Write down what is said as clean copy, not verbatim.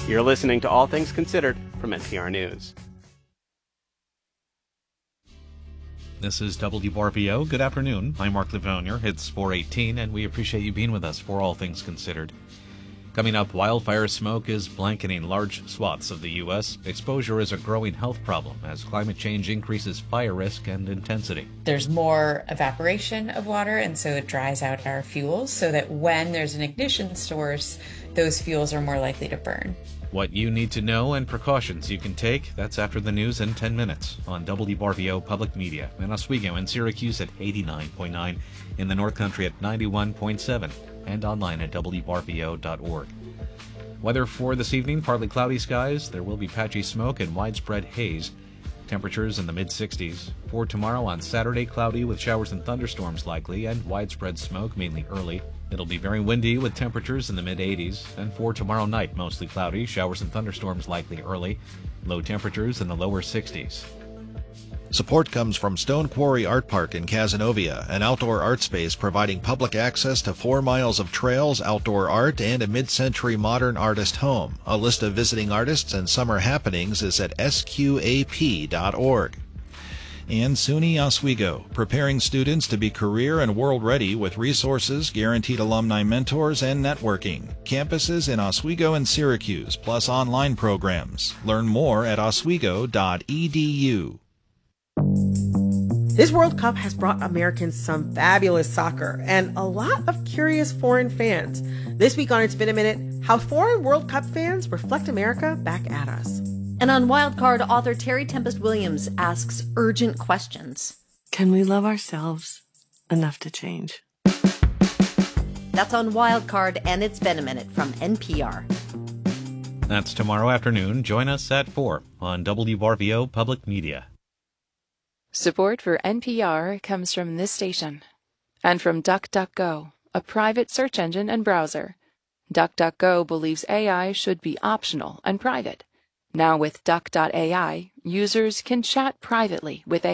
You're listening to All Things Considered from NPR News. This is WRVO. Good afternoon. I'm Mark Livonia. It's 4:18, and we appreciate you being with us for All Things Considered. Coming up, wildfire smoke is blanketing large swaths of the U.S. Exposure is a growing health problem as climate change increases fire risk and intensity. There's more evaporation of water, and so it dries out our fuels so that when there's an ignition source, those fuels are more likely to burn. What you need to know and precautions you can take, that's after the news in 10 minutes on WRVO Public Media in Oswego and Syracuse at 89.9, in the North Country at 91.7, and online at WRVO.org. Weather for this evening, partly cloudy skies. There will be patchy smoke and widespread haze. Temperatures in the mid-60s. For tomorrow on Saturday, cloudy with showers and thunderstorms likely, and widespread smoke, mainly early. It'll be very windy with temperatures in the mid-80s. And for tomorrow night, mostly cloudy, showers and thunderstorms likely early. Low temperatures in the lower 60s. Support comes from Stone Quarry Art Park in Cazenovia, an outdoor art space providing public access to 4 miles of trails, outdoor art, and a mid-century modern artist home. A list of visiting artists and summer happenings is at sqap.org. And SUNY Oswego, preparing students to be career and world ready with resources, guaranteed alumni mentors, and networking. Campuses in Oswego and Syracuse, plus online programs. Learn more at oswego.edu. This World Cup has brought Americans some fabulous soccer and a lot of curious foreign fans. This week on It's Been a Minute, how foreign World Cup fans reflect America back at us. And on Wildcard, author Terry Tempest Williams asks urgent questions. Can we love ourselves enough to change? That's on Wildcard, and It's Been a Minute from NPR. That's tomorrow afternoon. Join us at 4 on WRVO Public Media. Support for NPR comes from this station and from DuckDuckGo, a private search engine and browser. DuckDuckGo believes AI should be optional and private. Now with Duck.ai, users can chat privately with